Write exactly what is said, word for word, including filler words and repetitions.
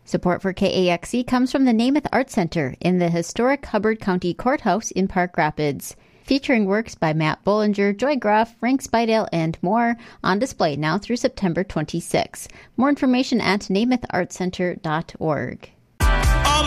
Support for K A X E comes from the Namath Art Center in the historic Hubbard County Courthouse in Park Rapids. Featuring works by Matt Bollinger, Joy Groff, Frank Spidale, and more, on display now through September twenty-sixth. More information at namath art center dot org.